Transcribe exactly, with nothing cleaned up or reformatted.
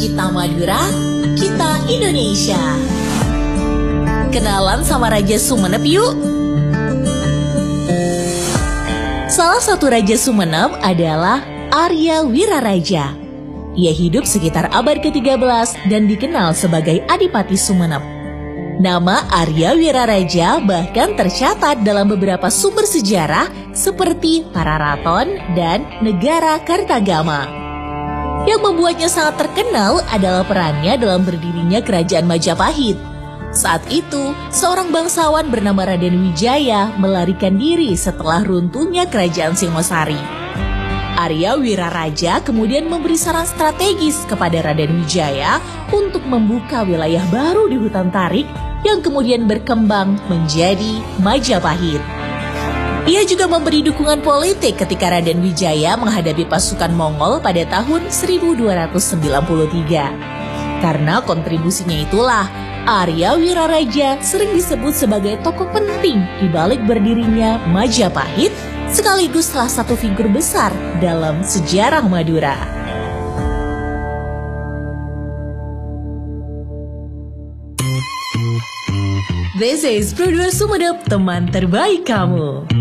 Kita Madura, kita Indonesia. Kenalan sama Raja Sumenep yuk. Salah satu Raja Sumenep adalah Arya Wiraraja. Ia hidup sekitar abad ke tiga belas dan dikenal sebagai Adipati Sumenep. Nama Arya Wiraraja bahkan tercatat dalam beberapa sumber sejarah seperti Pararaton dan Negara Kartagama. Yang membuatnya sangat terkenal adalah perannya dalam berdirinya Kerajaan Majapahit. Saat itu, seorang bangsawan bernama Raden Wijaya melarikan diri setelah runtuhnya Kerajaan Singosari. Arya Wiraraja kemudian memberi saran strategis kepada Raden Wijaya untuk membuka wilayah baru di hutan tarik yang kemudian berkembang menjadi Majapahit. Ia juga memberi dukungan politik ketika Raden Wijaya menghadapi pasukan Mongol pada tahun seribu dua ratus sembilan puluh tiga. Karena kontribusinya itulah, Arya Wiraraja sering disebut sebagai tokoh penting di balik berdirinya Majapahit, sekaligus salah satu figur besar dalam sejarah Madura. This is Produser Sumenep, teman terbaik kamu.